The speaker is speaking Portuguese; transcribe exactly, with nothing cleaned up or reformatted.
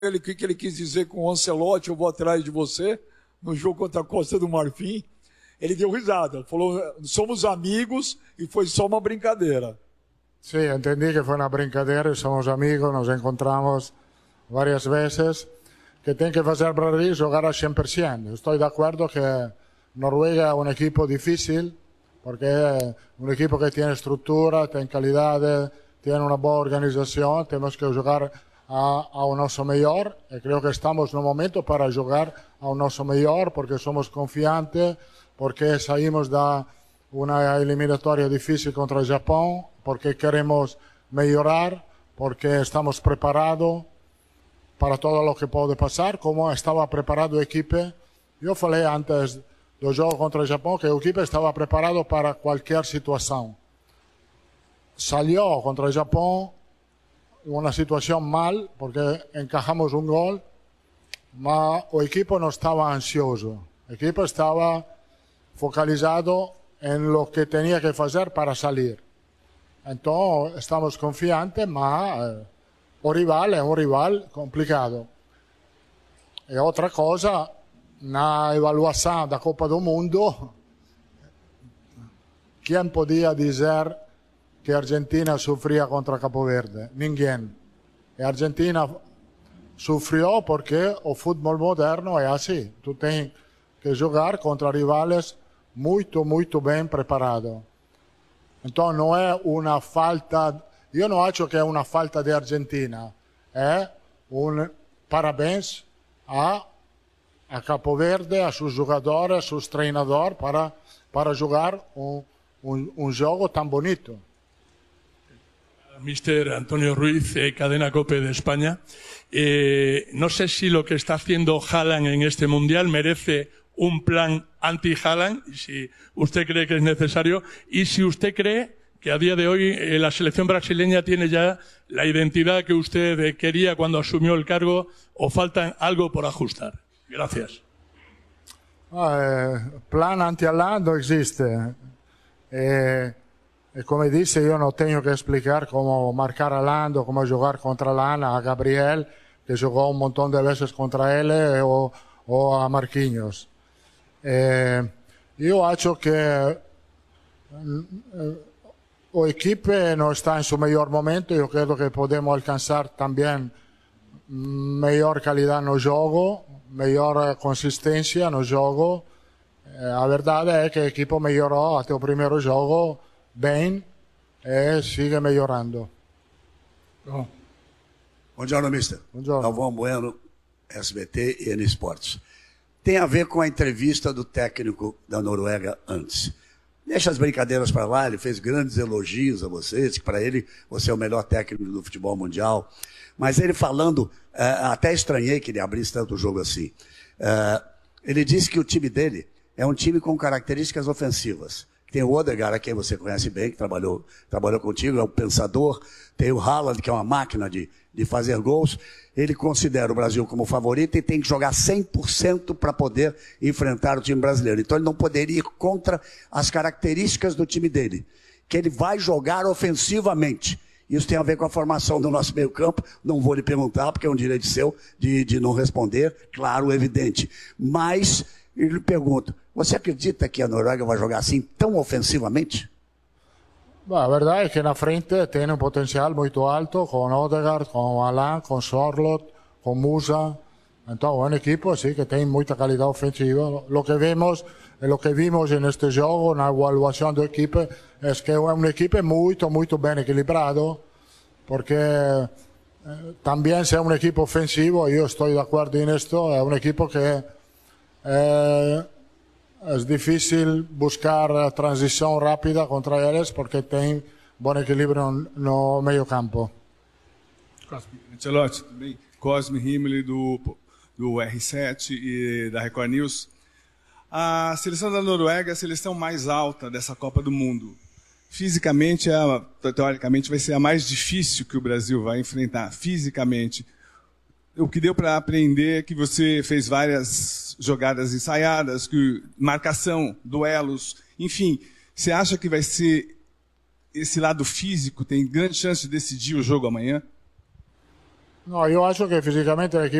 ele, o que, que ele quis dizer com o Ancelotti, eu vou atrás de você, no jogo contra a Costa do Marfim, ele deu risada, falou, somos amigos e foi só uma brincadeira. Sí, entendí que fue una brincadeira, somos amigos, nos encontramos varias veces, que tem que fazer Brasil jogar a cem por cento. Estou de acordo que Noruega é um equipo difícil, porque é um equipo que tem estrutura, tem qualidade, tem uma boa organização, temos que jogar a, ao nosso melhor, e creio que estamos no momento para jogar ao nosso melhor, porque somos confiantes, porque saímos da uma eliminatória difícil contra o Japão, porque queremos melhorar, porque estamos preparados para todo o que pode passar, como estava preparado a equipe. Eu falei antes do jogo contra o Japão que a equipe estava preparada para qualquer situação. Salió contra o Japão uma situação mal, porque encajamos um gol, mas o equipo não estava ansioso. O equipo estava focalizado em lo que tinha que fazer para sair. Então, estamos confiantes, mas eh, o rival é um rival complicado. E outra coisa, na avaliação da Copa do Mundo, quem podia dizer que a Argentina sofria contra Cabo Verde? Ninguém. E a Argentina sofreu porque o futebol moderno é assim. Tu tens que jogar contra rivais muito, muito bem preparados. Então não é uma falta, eu não acho que é uma falta de Argentina, é um parabéns a, a Cabo Verde, a seus jogadores, a seus treinadores para, para jogar um, un, un jogo tan bonito. mister Antonio Ruiz, eh, Cadena COPE de España. Eh, no sé si lo que está haciendo Haaland en este Mundial merece un plan anti-Haaland, si usted cree que es necesario, y si usted cree que a día de hoy eh, la selección brasileña tiene ya la identidad que usted eh, quería cuando asumió el cargo, o falta algo por ajustar. Gracias. Ah, eh, plan anti-Haaland non esiste. Eh, e come disse, io non tengo che spiegare come marcare Haaland o come giocare contro Haaland a Gabriel, che giocò un montón de veces contra ele, o, o a Marquinhos. Eh, io acho che eh, o equipe non sta in suo miglior momento. Io credo che podemos alcanzar también melhor qualidade no jogo, melhor consistência no jogo. Eh, a verdade è che l'equipo melhorou até o primeiro jogo bem e sigue melhorando. Bom. Buongiorno, mister. Buongiorno. Galvão Bueno, S B T e N Sports. Tem a ver com a entrevista do técnico da Noruega antes. Deixa as brincadeiras para lá, ele fez grandes elogios a vocês, que para ele você é o melhor técnico do futebol mundial. Mas ele falando, uh, até estranhei que ele abrisse tanto o jogo assim. Uh, ele disse que o time dele é um time com características ofensivas. Tem o Odegaard, a quem você conhece bem, que trabalhou, trabalhou contigo, é um pensador. Tem o Haaland, que é uma máquina de, de fazer gols. Ele considera o Brasil como favorito e tem que jogar cem por cento para poder enfrentar o time brasileiro. Então ele não poderia ir contra as características do time dele, que ele vai jogar ofensivamente. Isso tem a ver com a formação do nosso meio campo. Não vou lhe perguntar, porque é um direito seu de, de não responder, claro, evidente. Mas eu lhe pergunto, você acredita que a Noruega vai jogar assim tão ofensivamente? Beh, a verdade é que na frente tem um potencial muito alto, com Odegaard, com Alain, com Sorloth, com Musa. Então é um equipo assim, que tem muita qualidade ofensiva. O que vemos, e o que vimos neste jogo, na avaliação da equipe, é que é uma equipe muito, muito bem equilibrado, porque eh, também se é um equipo ofensivo, eu estou de acordo nisto, é um equipo que eh, é difícil buscar a transição rápida contra eles, porque tem bom equilíbrio no meio campo. Ancelotti, tudo bem? Cosme Rimoli do, do R sete e da Record News. A seleção da Noruega é a seleção mais alta dessa Copa do Mundo. Fisicamente, a, teoricamente, vai ser a mais difícil que o Brasil vai enfrentar, fisicamente. O que deu para aprender é que você fez várias jogadas ensaiadas, que, marcação, duelos, enfim. Você acha que vai ser esse lado físico, tem grande chance de decidir o jogo amanhã? No, io acho che fisicamente l'equipe